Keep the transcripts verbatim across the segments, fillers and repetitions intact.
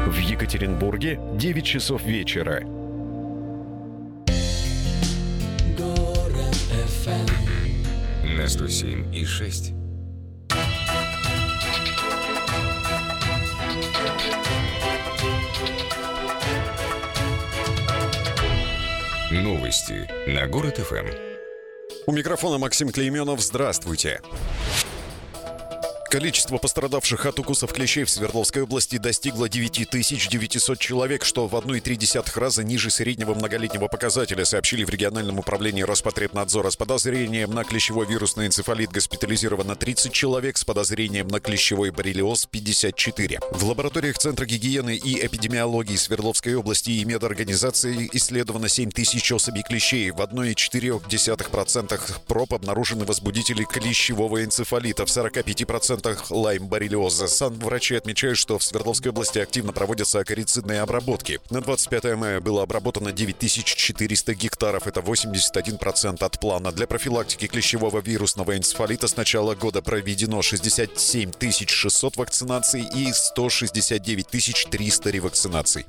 В Екатеринбурге девять часов вечера. Город эф эм на сто семь и шесть. Новости на Город эф эм. У микрофона Максим Клейменов. Здравствуйте. Количество пострадавших от укусов клещей в Свердловской области достигло девять тысяч девятьсот человек, что в одна целая три десятых раза ниже среднего многолетнего показателя, сообщили в региональном управлении Роспотребнадзора. С подозрением на клещевой вирусный энцефалит госпитализировано тридцать человек, с подозрением на клещевой боррелиоз пятьдесят четыре. В лабораториях Центра гигиены и эпидемиологии Свердловской области и медорганизации исследовано семь тысяч особей клещей. В одна целая четыре десятых процента проб обнаружены возбудители клещевого энцефалита, в сорок пять процентов лайм-боррелиоза. Санврачи отмечают, что в Свердловской области активно проводятся акарицидные обработки. На двадцать пятое мая было обработано девять тысяч четыреста гектаров. Это восемьдесят один процент от плана. Для профилактики клещевого вирусного энцефалита с начала года проведено шестьдесят семь тысяч шестьсот вакцинаций и сто шестьдесят девять тысяч триста ревакцинаций.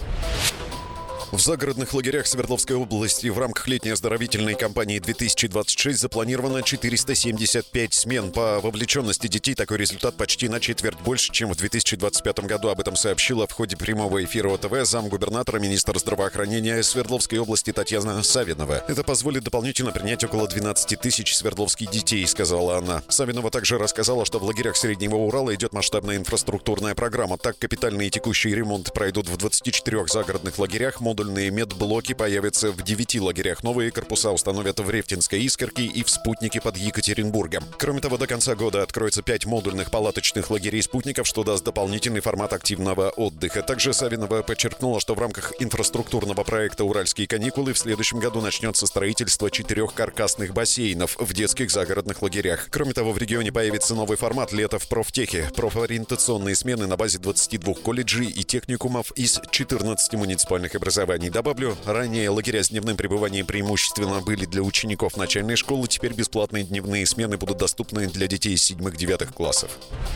В загородных лагерях Свердловской области в рамках летней оздоровительной кампании две тысячи двадцать шесть запланировано четыреста семьдесят пять смен. По вовлеченности детей такой результат почти на четверть больше, чем в две тысячи двадцать пятом году. Об этом сообщила в ходе прямого эфира о тэ вэ замгубернатора, министр здравоохранения Свердловской области Татьяна Савинова. Это позволит дополнительно принять около двенадцать тысяч свердловских детей, сказала она. Савинова также рассказала, что в лагерях Среднего Урала идет масштабная инфраструктурная программа. Так, капитальный и текущий ремонт пройдут в двадцати четырёх загородных лагерях. Модульные медблоки появятся в девяти лагерях. Новые корпуса установят в Рефтинской Искорке и в Спутнике под Екатеринбургом. Кроме того, до конца года откроется пять модульных палаточных лагерей спутников, что даст дополнительный формат активного отдыха. Также Савинова подчеркнула, что в рамках инфраструктурного проекта «Уральские каникулы» в следующем году начнется строительство четырех каркасных бассейнов в детских загородных лагерях. Кроме того, в регионе появится новый формат «Лето в профтехе». Профориентационные смены на базе двадцати двух колледжей и техникумов из четырнадцати муниципальных образований. Добавлю, ранее лагеря с дневным пребыванием преимущественно были для учеников начальной школы. Теперь бесплатные дневные смены будут доступны для детей из седьмых-девятых классов.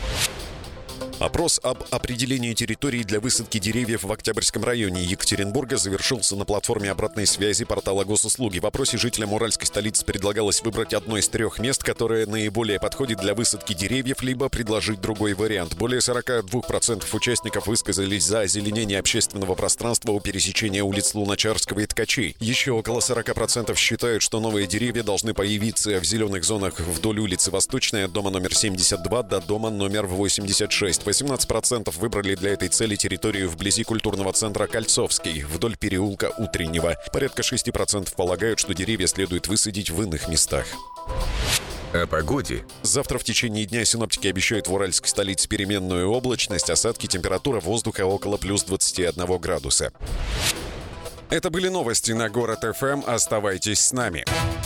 Опрос об определении территории для высадки деревьев в Октябрьском районе Екатеринбурга завершился на платформе обратной связи портала Госуслуги. В опросе жителям уральской столицы предлагалось выбрать одно из трех мест, которое наиболее подходит для высадки деревьев, либо предложить другой вариант. Более сорок два процента участников высказались за озеленение общественного пространства у пересечения улиц Луначарского и Ткачей. Еще около сорок процентов считают, что новые деревья должны появиться в зеленых зонах вдоль улицы Восточной от дома номер семьдесят два до дома номер восемьдесят шесть. восемнадцать процентов выбрали для этой цели территорию вблизи культурного центра Кольцовский, вдоль переулка Утреннего. Порядка шесть процентов полагают, что деревья следует высадить в иных местах. О погоде. Завтра в течение дня синоптики обещают в уральской столице переменную облачность, осадки, температура воздуха около плюс двадцати одного градуса. Это были новости на Город эф эм. Оставайтесь с нами.